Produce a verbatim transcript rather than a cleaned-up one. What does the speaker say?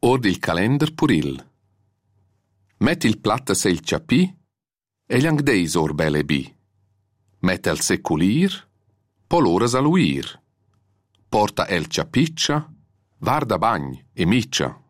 Ord il calender puril. Met il platta se il ciapì e gli angdeis or belle bi. Met el seculir, poloras aluir. Porta el ciapiccia, varda bagn e miccia.